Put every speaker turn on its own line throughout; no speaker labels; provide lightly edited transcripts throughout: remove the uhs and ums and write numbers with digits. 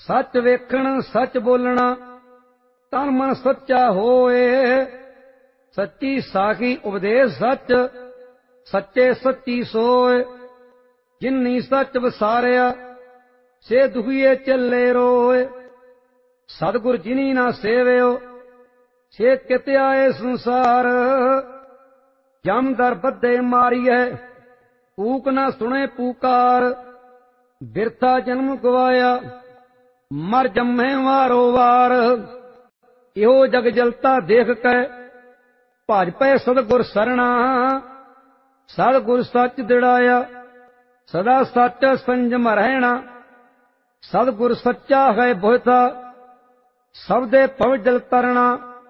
सच वेखण सच बोलना तन मन सच्चा होए। सच्ची साखी उपदेश सच सच्चे सच्ची सोए। जिन्नी सच वसारिया से दुखिए चले रोए। सतगुर जिनी ना सेवियो से कित आए संसार। जम दर बद्धे मारिए पूक ना सुने पुकार। बिरथा जन्म गवाया मर जम्मे वारो वार। इहो जग जलता देख कै भज पै सतगुर सरना। सतगुर सच दिड़ाया सदा सच संजम रहना। सतगुर सच्चा है बोहता सब दे भव जल तरना।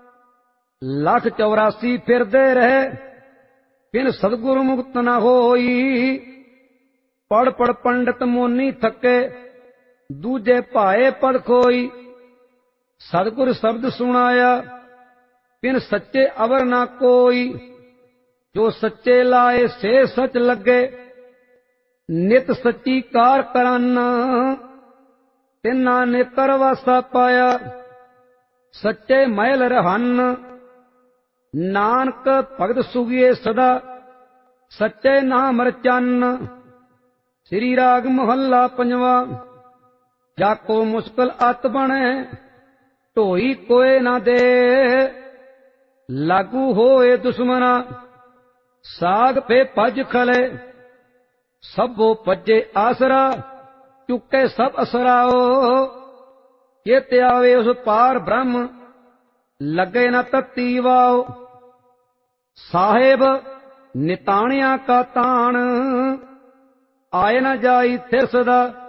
184 फिरदे रहे बिन सतगुर मुक्त न होई। पढ़ पढ़ पंडित मोनी थके दूजे भाए पद खोई। सतगुर शब्द सुनाया बिन सच्चे अवर ना कोई। जो सच्चे लाए से सच लगे नित सच्ची कार करन। तिन्ना ने करवासा पाया सच्चे महल रहन। नानक भगत सुगिए सदा सच्चे नाम रचन। श्री राग मोहल्ला पंजवा। जाको मुश्किल अत बने ढोई कोय ना दे। लागू होए दुश्मना साग पे भज खले। सबो भजे आसरा चुके सब असराओ। ये त्यावे उस पार ब्रह्म लगे न तत्ती वाओ। साहेब निताणिया का ताण आए न जाई थिर सदा।